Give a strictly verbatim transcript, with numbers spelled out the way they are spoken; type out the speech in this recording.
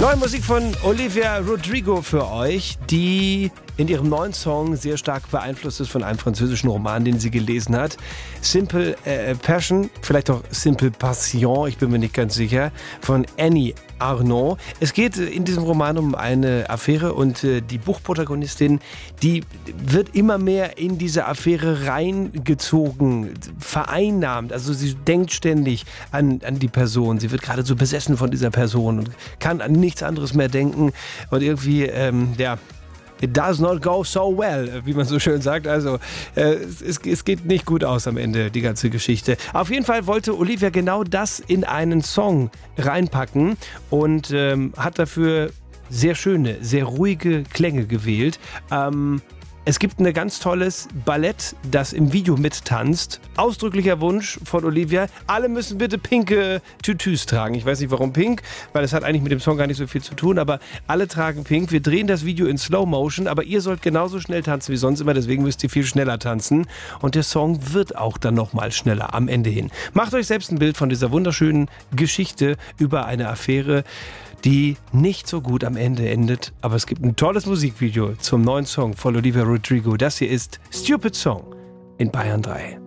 Neue Musik von Olivia Rodrigo für euch, die in ihrem neuen Song sehr stark beeinflusst ist von einem französischen Roman, den sie gelesen hat. Simple äh, Passion, vielleicht auch Simple Passion, ich bin mir nicht ganz sicher, von Annie Ernaux. Es geht in diesem Roman um eine Affäre und äh, die Buchprotagonistin, die wird immer mehr in diese Affäre reingezogen, vereinnahmt. Also sie denkt ständig an, an die Person. Sie wird gerade so besessen von dieser Person und kann an nichts anderes mehr denken. Und irgendwie, ähm, ja... It does not go so well, wie man so schön sagt. Also äh, es, es geht nicht gut aus am Ende, die ganze Geschichte. Auf jeden Fall wollte Olivia genau das in einen Song reinpacken und ähm, hat dafür sehr schöne, sehr ruhige Klänge gewählt. Ähm, Es gibt ein ganz tolles Ballett, das im Video mittanzt. Ausdrücklicher Wunsch von Olivia. Alle müssen bitte pinke Tütüs tragen. Ich weiß nicht, warum pink, weil es hat eigentlich mit dem Song gar nicht so viel zu tun, aber alle tragen pink. Wir drehen das Video in Slow Motion, aber ihr sollt genauso schnell tanzen wie sonst immer, deswegen müsst ihr viel schneller tanzen. Und der Song wird auch dann nochmal schneller am Ende hin. Macht euch selbst ein Bild von dieser wunderschönen Geschichte über eine Affäre, die nicht so gut am Ende endet. Aber es gibt ein tolles Musikvideo zum neuen Song von Olivia Rodrigo. Das hier ist Stupid Song in Bayern drei.